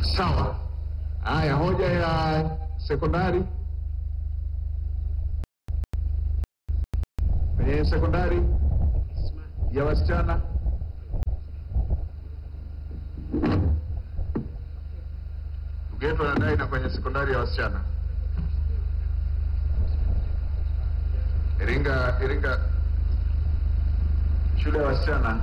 Sawa. Haya, hoja ya sekondari. Kwenye sekondari ya wasichana Ugeto anadai na kwenye sekondari ya wasichana Iringa shule ya wasichana.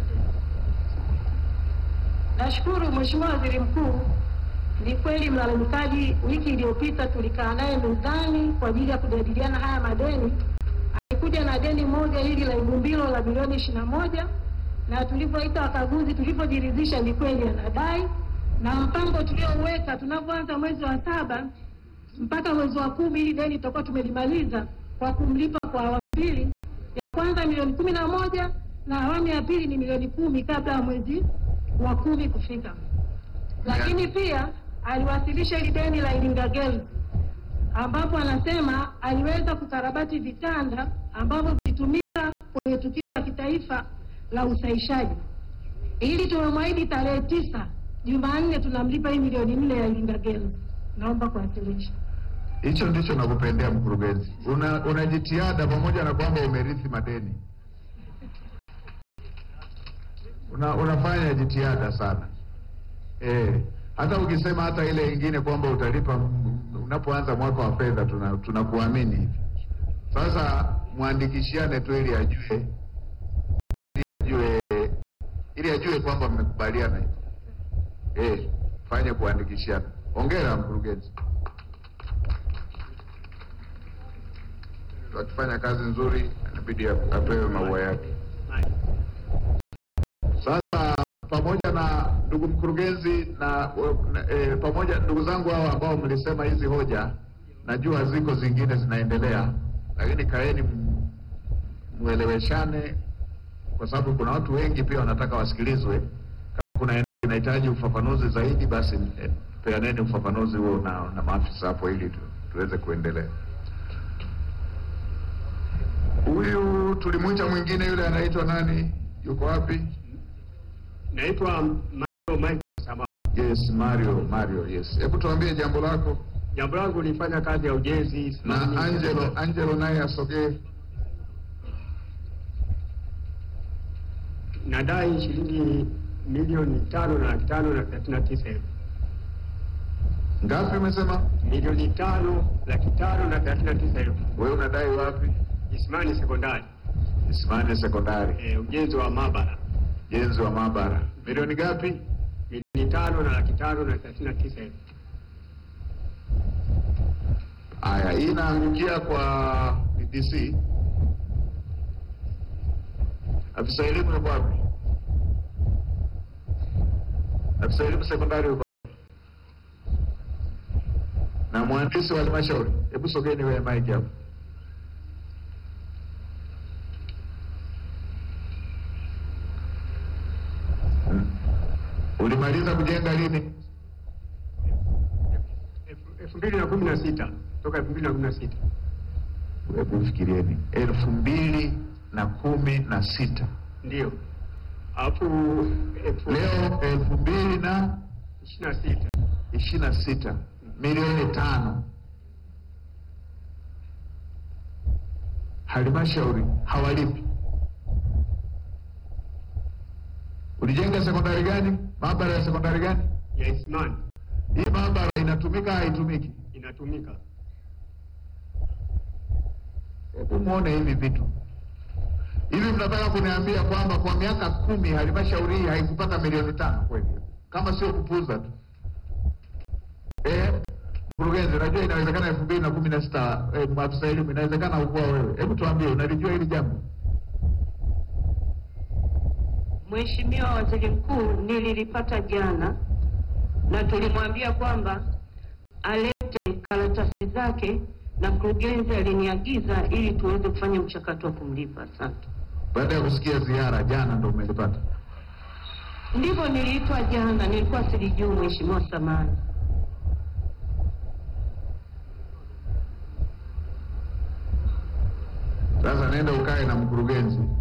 Nashukuru Mheshimiwa Waziri Mkuu, ni kweli mlalamikaji wiki iliyopita tulikaa naye mezani kwa ajili ya kujadiliana haya madeni. Alikuja na deni moja hili la Igumbilo la milioni 21, na tulipoita wakaguzi tulipojiridhisha ni kweli anadai, na mpango tulioweka tunapoanza mwezi wa 7 mpaka mwezi wa 10 hili deni tutakuwa tumelimaliza kwa kumlipa kwa awamu mbili. Ya kwanza milioni 11 na awamu ya pili ni milioni 10 kabla ya mwezi wa 10 kufika. Lakini pia aliwasilisha ile deni la Iringa Girls ambapo anasema aliweza kukarabati vitanda ambavyo vilitumika kwenye tukio la kitaifa la usaishaji. Ili tumemwahidi tarehe 9 Jumanne tunamlipa hii milioni 4 ya Iringa Girls. Naomba kuwasilisha. Hicho ndicho nakupendea mkurugenzi. Una jitihada pamoja na kwamba umerithi madeni. Unafanya jitihada sana. Hata ukisema hata ile ingine kwamba utalipa unapoanza mwaka wa fedha tunakuamini hivi. Sasa muandikishiane tu ili ajue kwamba mmekubaliana hivi. Fanye kuandikishiana. Hongera mkurugenzi. Akifanya kazi nzuri inabidi apewe maua yake. Sasa pamoja na ndugu mkurugenzi na pamoja ndugu zangu hao ambao mlisema hizi hoja, najua ziko zingine zinaendelea, lakini kaeni mueleweshane, kwa sababu kuna watu wengi pia wanataka wasikilizwe. Kama kuna inahitaji ufafanuzi zaidi, basi peaneni ufafanuzi huo na maafisa hapo ili tuweze kuendelea. Huyu tulimuita mwingine, yule anaitwa nani? Yuko wapi? Naitwa Mario Sama. Yes, Mario, yes. Hebu tuambie jambo lako. Jambo langu nilifanya kazi ya ujenzi na Angelo naye asogee. Nadai shilingi milioni 5,539,000. Ngapi umesema? Milioni 5,539,000. Wewe unadai wapi? Isimani Sekondari. Isimani Sekondari. Ujenzi wa maabara. Ujenzi wa maabara. Milioni ngapi? Milioni 5,539,000. Haya, hii inaangukia kwa DC. Afisa elimu yuko wapi? Afisa elimu sekondari yuko wapi? Na mhandisi wa halmashauri, hebu sogeni wewe mic hapo. Ulimaliza kujenga lini? 2016. Toka 2016. Hebu fikirieni. 2016. Ndio. Alafu leo 2026. Milioni 5. Halmashauri hawalipi. Ulijenga sekondari gani? Maabara ya sekondari gani? Ya Isimani. Hii maabara inatumika haitumiki? Inatumika. Hebu muone hivi vitu. Hivi mnataka kuniambia kwamba kwa miaka 10 halmashauri hii haikupata milioni 5 kweli? Kama sio kupuza tu. Mkurugenzi, najua inawezekana 2016 maafisa elimu inawezekana ukua wewe. Hebu tuambie unalijua hili jambo? Mheshimiwa Waziri Mkuu, nililipata jana na tulimwambia kwamba alete karatasi zake na mkurugenzi aliniagiza ili tuweze kufanya mchakato wa kumlipa. Asante. Baada ya kusikia ziara jana ndio umelipata? Ndivyo niliitwa jana, nilikuwa silijui Mheshimiwa Samani. Sasa nenda ukae na mkurugenzi.